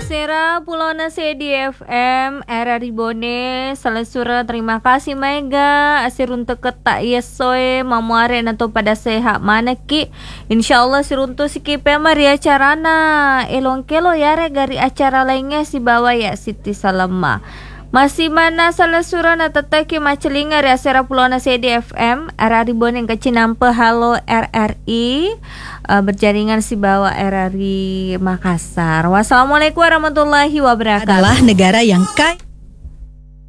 Sera Pulau Nase di FM era ribone salasura terima kasih Mega asiruntuk ketak yesoe mamuare nato pada sehat mana ki insyaallah siruntuk sikipe Maria carana elong kelo yare gari acara lainnya si bawa ya Siti Salama masih mana salasura na tataki macelinga ya Sera Pulau Nase di FM era ribone kecinampe halo RRI berjaringan si bawa RRI Makassar. Wassalamualaikum warahmatullahi wabarakatuh. Adalah negara yang kaya